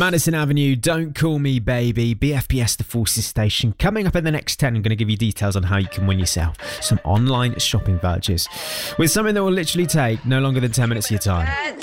Madison Avenue, Don't Call Me Baby, BFBS The Forces Station. Coming up in the next 10, I'm going to give you details on how you can win yourself some online shopping vouchers with something that will literally take no longer than 10 minutes of your time.